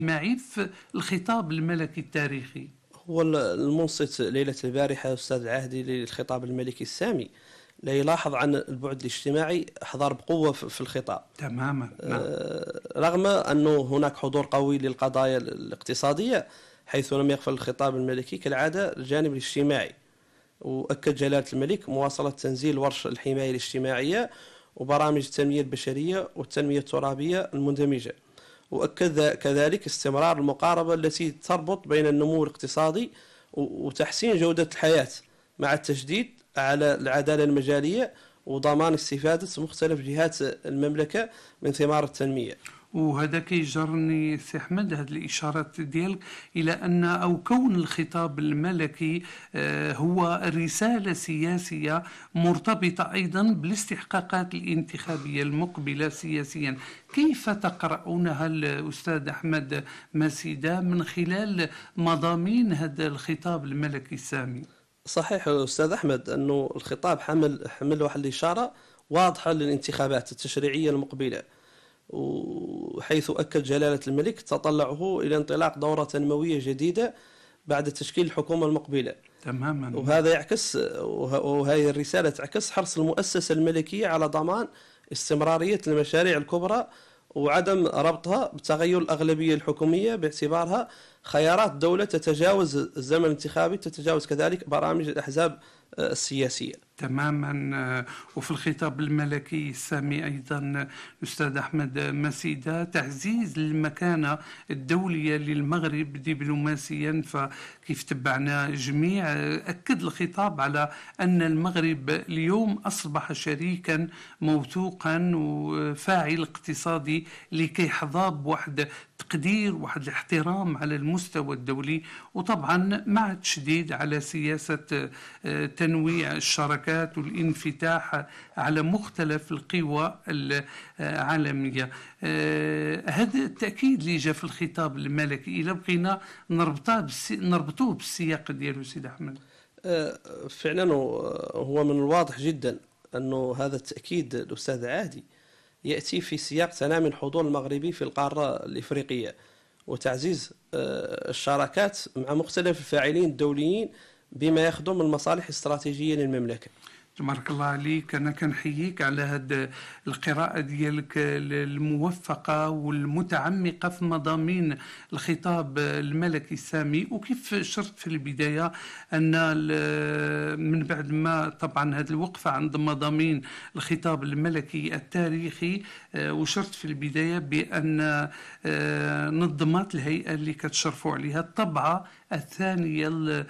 الاجتماعي في الخطاب الملكي التاريخي؟ هو المنصت ليلة البارحة أستاذ العهدي للخطاب الملكي السامي لا يلاحظ عن البعد الاجتماعي حضر بقوة في الخطاب. تماما، نعم. رغم أنه هناك حضور قوي للقضايا الاقتصادية، حيث لم يغفل الخطاب الملكي كالعادة الجانب الاجتماعي. وأكد جلالة الملك مواصلة تنزيل ورش الحماية الاجتماعية وبرامج التنمية البشرية والتنمية الترابية المندمجة. وأكد كذلك استمرار المقاربة التي تربط بين النمو الاقتصادي وتحسين جودة الحياة، مع التشديد على العدالة المجالية وضمان استفادة مختلف جهات المملكة من ثمار التنمية. وهذا كيجرني سي احمد، هذه الاشارات ديالك الى ان او كون الخطاب الملكي هو رساله سياسيه مرتبطه ايضا بالاستحقاقات الانتخابيه المقبله سياسيا. كيف تقرؤونها الاستاذ احمد مسيدة من خلال مضامين هذا الخطاب الملكي السامي؟ صحيح أستاذ أحمد أنه الخطاب حمل واحد الإشارة واضحة للانتخابات التشريعية المقبلة، وحيث أكد جلالة الملك تطلعه إلى انطلاق دورة تنموية جديدة بعد تشكيل الحكومة المقبلة. تماما. وهذا يعكس، وهذه الرسالة تعكس حرص المؤسسة الملكية على ضمان استمرارية المشاريع الكبرى وعدم ربطها بتغير الأغلبية الحكومية باعتبارها خيارات دولة تتجاوز الزمن الانتخابي، تتجاوز كذلك برامج الأحزاب السياسية. تماما. وفي الخطاب الملكي السامي أيضا أستاذ أحمد مسيدة تعزيز المكانة الدولية للمغرب دبلوماسيا، فكيف تبعنا جميع أكد الخطاب على أن المغرب اليوم أصبح شريكا موثوقا وفاعل اقتصادي لكي يحظى بواحد تقدير واحد الاحترام على المستوى الدولي، وطبعا مع التشديد على سياسة تنويع الشراكات والانفتاح على مختلف القوى العالمية. هذا التأكيد اللي جاء في الخطاب الملكي إذا بقينا نربطوه بالسياق ديالو سيد أحمد. فعلا هو من الواضح جدا أنه هذا التأكيد الأستاذ عادي يأتي في سياق تنامي الحضور المغربي في القارة الإفريقية وتعزيز الشراكات مع مختلف الفاعلين الدوليين بما يخدم المصالح الاستراتيجية للمملكة. تبارك الله عليك. أنا كنحييك على هذه القراءة ديالك الموفقة والمتعمقة في مضامين الخطاب الملكي السامي. وكيف شرت في البداية أن من بعد ما طبعا هذه الوقفة عند مضامين الخطاب الملكي التاريخي، وشرت في البداية بأن نظمات الهيئة اللي كتشرفوا عليها الطبعة الثانية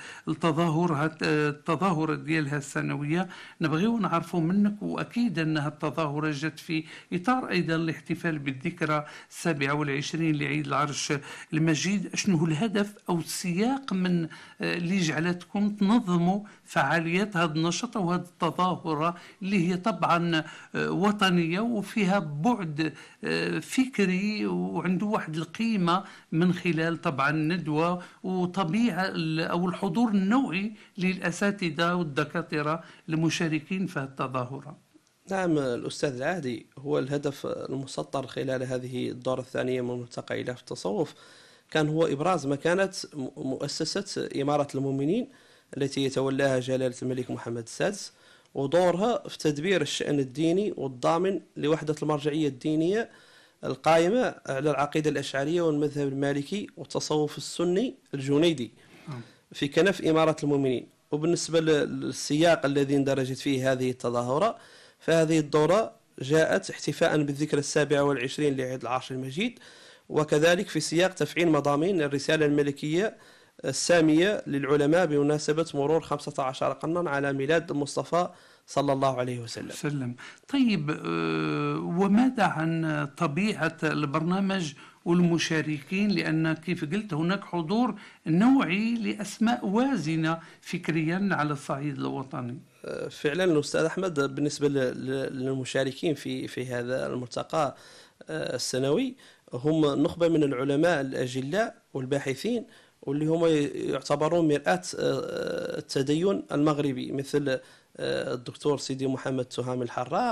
التظاهرة ديالها السنوية، نبغيو نعرفوا منك، وأكيد أنها التظاهرة جت في إطار أيضا الاحتفال بالذكرى 27 لعيد العرش المجيد. شنو هو الهدف أو السياق من اللي جعلتكم تنظموا فعاليات هذا النشاط أو هذه التظاهرة اللي هي طبعا وطنية وفيها بعد فكري وعنده واحد القيمة من خلال طبعا الندوة وطبيعة أو الحضور النوعي للأساتذة والدكاترة المشاركين في التظاهرة؟ نعم الأستاذ العادي، هو الهدف المسطر خلال هذه الدورة الثانية من ملتقى إله في التصوف كان هو إبراز مكانة مؤسسة إمارة المؤمنين التي يتولاها جلالة الملك محمد السادس، ودورها في تدبير الشأن الديني والضامن لوحدة المرجعية الدينية القائمة على العقيدة الأشعرية والمذهب المالكي والتصوف السني الجنيدي في كنف إمارة المؤمنين. وبالنسبة للسياق الذي اندرجت فيه هذه التظاهرة، فهذه الدورة جاءت احتفاء بالذكرى 27 لعيد العرش المجيد، وكذلك في سياق تفعيل مضامين الرسالة الملكية السامية للعلماء بمناسبة مرور 15 قرنا على ميلاد المصطفى صلى الله عليه وسلم. طيب، وماذا عن طبيعة البرنامج والمشاركين؟ لأن كيف قلت هناك حضور نوعي لأسماء وازنة فكريا على الصعيد الوطني. فعلا الأستاذ أحمد، بالنسبة للمشاركين في هذا الملتقى السنوي هم نخبة من العلماء الأجلاء والباحثين واللي هم يعتبرون مرآة التدين المغربي، مثل الدكتور سيدي محمد تهام الحراق،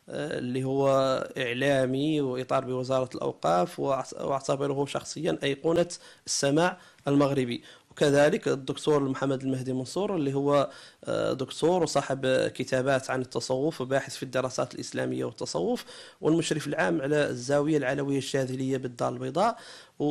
اللي هو إعلامي وإطار بوزارة الأوقاف، وأعتبره شخصيا أيقونة السماع المغربي. وكذلك الدكتور محمد المهدي منصور اللي هو دكتور وصاحب كتابات عن التصوف وباحث في الدراسات الإسلامية والتصوف، والمشرف العام على الزاوية العلوية الشاذلية بالدار البيضاء.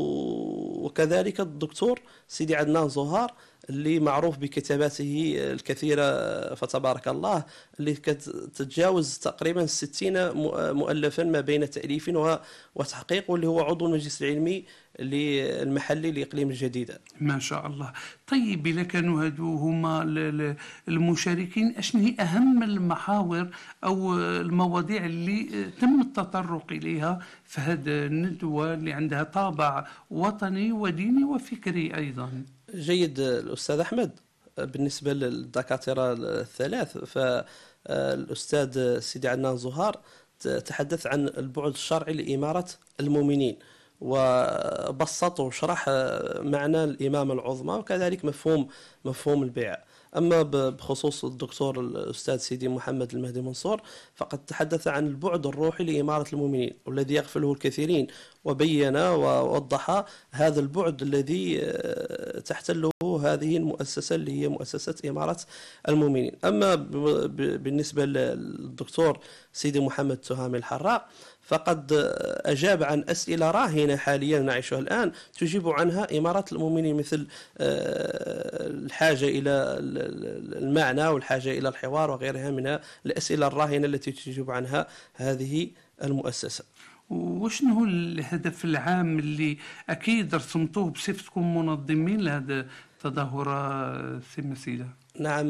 وكذلك الدكتور سيدي عدنان زهار اللي معروف بكتاباته الكثيرة فتبارك الله، اللي تتجاوز تقريبا 60 مؤلفا ما بين تأليف وتحقيق، واللي هو عضو المجلس العلمي المحلي لإقليم الجديدة. ما شاء الله. طيب إذا كانوا هادو هما المشاركين، أشنو هي أهم المحاور أو المواضيع اللي تم التطرق إليها في هذه الندوة اللي عندها طابع وطني وديني وفكري أيضا؟ جيد الأستاذ أحمد. بالنسبة للدكاترة الثلاث، فالأستاذ سيدي عدنان زهار تحدث عن البعد الشرعي لإمارة المؤمنين، وبسط وشرح معنى الإمامة العظمى وكذلك مفهوم البيعة. أما بخصوص الدكتور الأستاذ سيدي محمد المهدي منصور، فقد تحدث عن البعد الروحي لإمارة المؤمنين والذي يغفله الكثيرين، وبين ووضح هذا البعد الذي تحتله هذه المؤسسة اللي هي مؤسسة إمارة المؤمنين. أما بالنسبة للدكتور سيدي محمد تهامي الحراق، فقد أجاب عن أسئلة راهنة حاليا نعيشها الآن تجيب عنها إمارة المؤمنين، مثل الحاجة إلى المعنى والحاجة إلى الحوار وغيرها من الأسئلة الراهنة التي تجيب عنها هذه المؤسسة. وشنو هو الهدف العام اللي أكيد رسمتوه بصفتكم منظمين لهذا التظاهرة سي مسيدة؟ نعم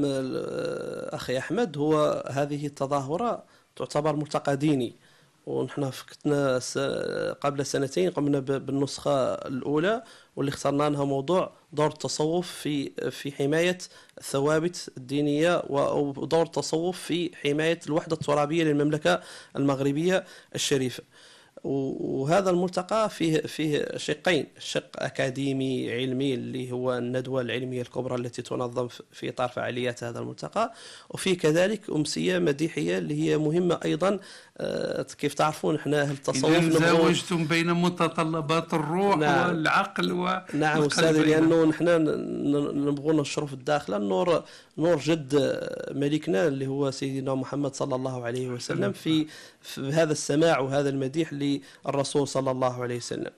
أخي أحمد، هو هذه التظاهرة تعتبر ملتقى ديني، ونحن فكتنا قبل سنتين قمنا بالنسخة الأولى، واللي اخترنا لها موضوع دور التصوف في حماية الثوابت الدينية، ودور التصوف في حماية الوحدة الترابية للمملكة المغربية الشريفة. وهذا الملتقى فيه شقين: شق أكاديمي علمي اللي هو الندوة العلمية الكبرى التي تنظم في إطار فعاليات هذا الملتقى، وفيه كذلك أمسية مديحية اللي هي مهمة أيضا. كيف تعرفون احنا أهل التصوف زاوجتم بين متطلبات الروح نعم والعقل نعم أستاذ، لأنه نحن نبغى نشرف الداخل نور جد ملكنا اللي هو سيدنا محمد صلى الله عليه وسلم في هذا السماع وهذا المديح للرسول صلى الله عليه وسلم.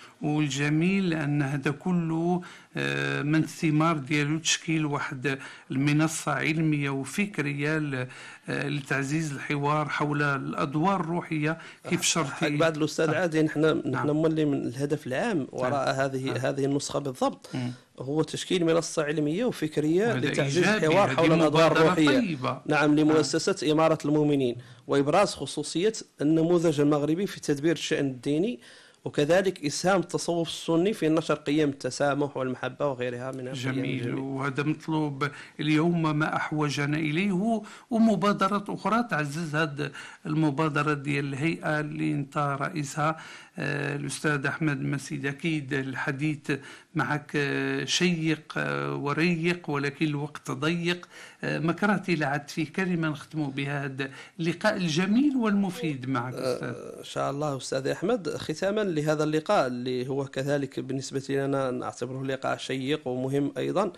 والجميل أن هذا كله من ثمار ديالو تشكيل واحد المنصة علمية وفكرية لتعزيز الحوار حول الأدوار الروحية كيف شرطي. بعد الأستاذ عادي، نحن مولي من الهدف العام وراء هذه النسخة بالضبط هو تشكيل منصة علمية وفكرية لتعزيز الحوار حول الأدوار الروحية طيبة. نعم، لمؤسسة إمارة المؤمنين، وإبراز خصوصية النموذج المغربي في تدبير الشأن الديني، وكذلك إسهام التصوف السني في نشر قيم التسامح والمحبة وغيرها من جميل. وهذا مطلوب اليوم ما أحوجنا إليه، ومبادرات أخرى تعزز هذه المبادرة ديال الهيئة اللي انت رئيسها الأستاذ أحمد مسيد. أكيد الحديث معك شيق وريق، ولكن الوقت ضيق. مكرهتي لعد فيه كلمة نختم بها هذا اللقاء الجميل والمفيد معك أستاذ. إن شاء الله أستاذ أحمد، ختاما لهذا اللقاء اللي هو كذلك بالنسبة لنا نعتبره لقاء شيق ومهم أيضا،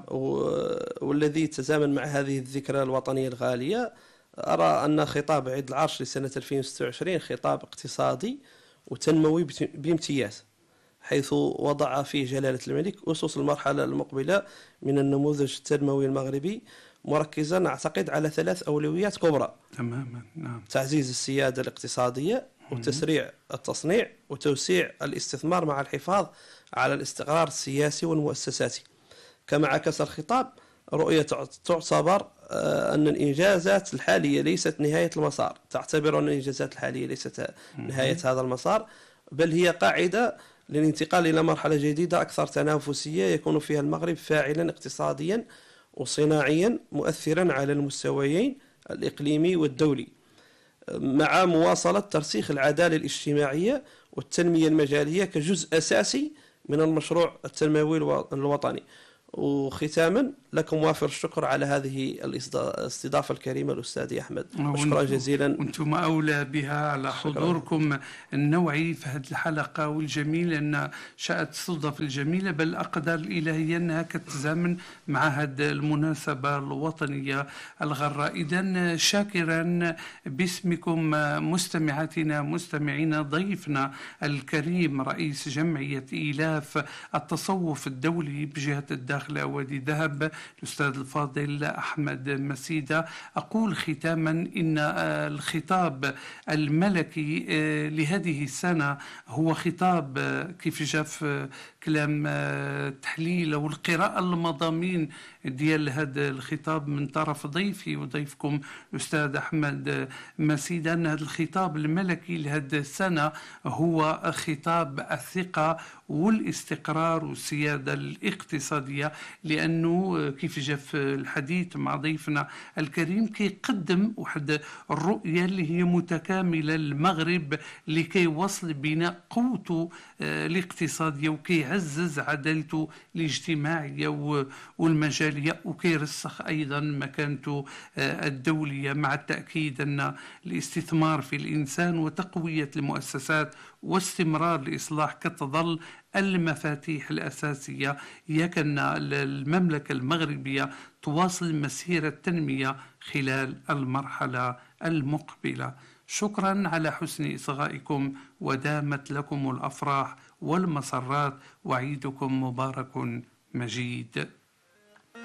والذي تزامن مع هذه الذكرى الوطنية الغالية، أرى أن خطاب عيد العرش لسنة 2026 خطاب اقتصادي وتنموي بامتياز، حيث وضع فيه جلالة الملك أسس المرحلة المقبلة من النموذج التنموي المغربي، مركزا أعتقد على 3 أولويات كبرى. تماما. نعم. تعزيز السيادة الاقتصادية، وتسريع التصنيع، وتوسيع الاستثمار، مع الحفاظ على الاستقرار السياسي والمؤسساتي. كما عكس الخطاب رؤية تعتبر أن الإنجازات الحالية ليست نهاية المسار، تعتبر أن الإنجازات الحالية ليست نهاية هذا المسار، بل هي قاعدة للانتقال إلى مرحلة جديدة أكثر تنافسية يكون فيها المغرب فاعلا اقتصاديا وصناعيا، مؤثرا على المستويين الإقليمي والدولي، مع مواصلة ترسيخ العدالة الاجتماعية والتنمية المجالية كجزء أساسي من المشروع التنموي الوطني. وختاما لكم وافر الشكر على هذه الاستضافة الكريمة الأستاذ أحمد، وشكرا جزيلا. وانتم أولى بها على حضوركم النوعي في هذه الحلقة والجميلة، أن شاءت الصدف الجميلة بل الأقدار الإلهية أنها كتزامن مع هذه المناسبة الوطنية الغراء. إذن شاكرا باسمكم مستمعاتنا مستمعينا ضيفنا الكريم رئيس جمعية إيلاف التصوف الدولي بجهة الداخلة وادي ذهب الأستاذ الفاضل أحمد مسيدة. أقول ختاما إن الخطاب الملكي لهذه السنة هو خطاب كيف جاء في كلام التحليل أو القراءة المضامين ديال هذا الخطاب من طرف ضيفي وضيفكم الأستاذ أحمد مسيدة، أن هذا الخطاب الملكي لهذه السنة هو خطاب الثقة والاستقرار والسيادة الاقتصادية، لأنه كيف جاء في الحديث مع ضيفنا الكريم كيقدم واحد الرؤية اللي هي متكاملة للمغرب لكي يوصل بناء قوته الاقتصادية وكيعزز عدالته الاجتماعية والمجالية وكيرسخ أيضا مكانته الدولية، مع التأكيد أن الاستثمار في الإنسان وتقوية المؤسسات واستمرار الإصلاح كتظل المفاتيح الأساسية يكن المملكة المغربية تواصل مسيرة التنمية خلال المرحلة المقبلة. شكرا على حسن إصغائكم، ودامت لكم الأفراح والمسرات، وعيدكم مبارك مجيد.